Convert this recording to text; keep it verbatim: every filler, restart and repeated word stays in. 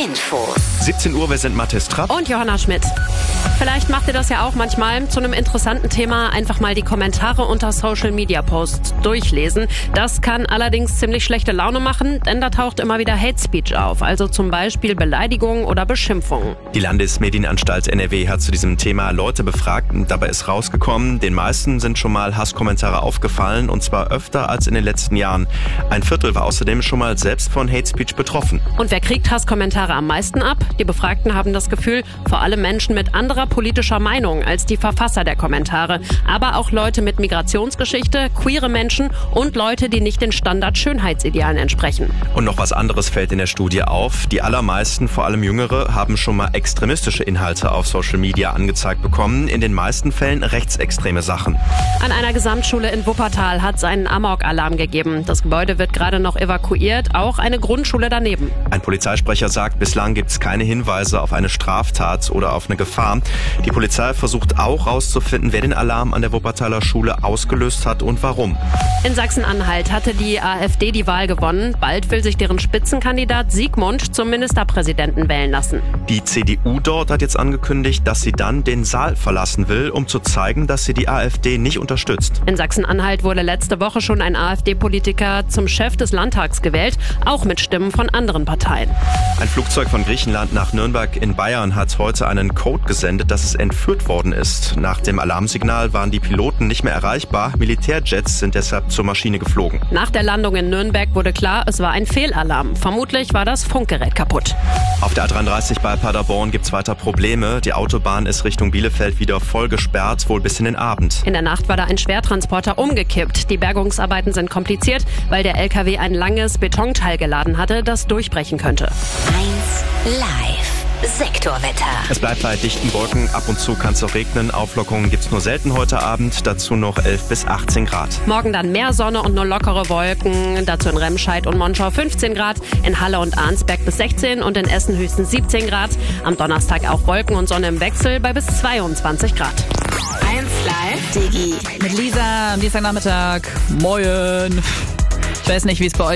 Infos. siebzehn Uhr, wir sind Mathis Trapp und Johanna Schmidt. Vielleicht macht ihr das ja auch manchmal zu einem interessanten Thema, einfach mal die Kommentare unter Social-Media-Posts durchlesen. Das kann allerdings ziemlich schlechte Laune machen, denn da taucht immer wieder Hate Speech auf, also zum Beispiel Beleidigungen oder Beschimpfungen. Die Landesmedienanstalt N R W hat zu diesem Thema Leute befragt. Dabei ist rausgekommen, den meisten sind schon mal Hasskommentare aufgefallen, und zwar öfter als in den letzten Jahren. Ein Viertel war außerdem schon mal selbst von Hate Speech betroffen. Und wer kriegt Hasskommentare am meisten ab? Die Befragten haben das Gefühl, vor allem Menschen mit anderer politischer Meinung als die Verfasser der Kommentare. Aber auch Leute mit Migrationsgeschichte, queere Menschen und Leute, die nicht den Standard-Schönheitsidealen entsprechen. Und noch was anderes fällt in der Studie auf. Die allermeisten, vor allem Jüngere, haben schon mal extremistische Inhalte auf Social Media angezeigt bekommen. In den meisten Fällen rechtsextreme Sachen. An einer Gesamtschule in Wuppertal hat es einen Amok-Alarm gegeben. Das Gebäude wird gerade noch evakuiert, auch eine Grundschule daneben. Ein Polizeisprecher sagt, bislang gibt es keine Hinweise auf eine Straftat oder auf eine Gefahr. Die Polizei versucht auch herauszufinden, wer den Alarm an der Wuppertaler Schule ausgelöst hat und warum. In Sachsen-Anhalt hatte die AfD die Wahl gewonnen. Bald will sich deren Spitzenkandidat Siegmund zum Ministerpräsidenten wählen lassen. Die C D U dort hat jetzt angekündigt, dass sie dann den Saal verlassen will, um zu zeigen, dass sie die AfD nicht unterstützt. In Sachsen-Anhalt wurde letzte Woche schon ein AfD-Politiker zum Chef des Landtags gewählt, auch mit Stimmen von anderen Parteien. Ein Flugzeug von Griechenland nach Nürnberg in Bayern hat heute einen Code gesendet, dass es entführt worden ist. Nach dem Alarmsignal waren die Piloten nicht mehr erreichbar. Militärjets sind deshalb zur Maschine geflogen. Nach der Landung in Nürnberg wurde klar, es war ein Fehlalarm. Vermutlich war das Funkgerät kaputt. Auf der A dreiunddreißig bei Paderborn gibt es weiter Probleme. Die Autobahn ist Richtung Bielefeld wieder voll gesperrt, wohl bis in den Abend. In der Nacht war da ein Schwertransporter umgekippt. Die Bergungsarbeiten sind kompliziert, weil der L K W ein langes Betonteil geladen hatte, das durchbrechen könnte. eins Live. Sektorwetter. Es bleibt bei dichten Wolken, ab und zu kann es auch regnen. Auflockerungen gibt es nur selten heute Abend, dazu noch elf bis achtzehn Grad. Morgen dann mehr Sonne und nur lockere Wolken, dazu in Remscheid und Monschau fünfzehn Grad, in Halle und Arnsberg bis sechzehn und in Essen höchstens siebzehn Grad. Am Donnerstag auch Wolken und Sonne im Wechsel bei bis zweiundzwanzig Grad. eins Live. Digi. Mit Lisa am Dienstagnachmittag. Moin. Ich weiß nicht, wie es bei euch